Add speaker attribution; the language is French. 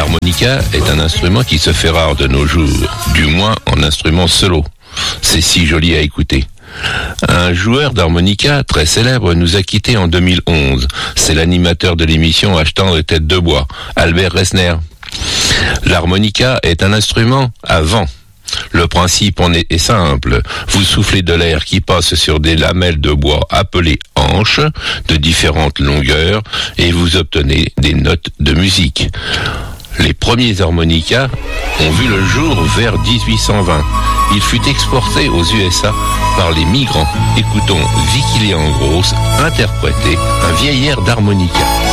Speaker 1: L'harmonica est un instrument qui se fait rare de nos jours, du moins en instrument solo. C'est si joli à écouter. Un joueur d'harmonica très célèbre nous a quittés en 2011. C'est l'animateur de l'émission Achetant de tête de bois, Albert Resner. L'harmonica est un instrument à vent. Le principe en est simple. Vous soufflez de l'air qui passe sur des lamelles de bois appelées anches de différentes longueurs et vous obtenez des notes de musique. Les premiers harmonicas ont vu le jour vers 1820. Il fut exporté aux USA par les migrants. Écoutons Vicky Leandros interpréter un vieil air d'harmonica.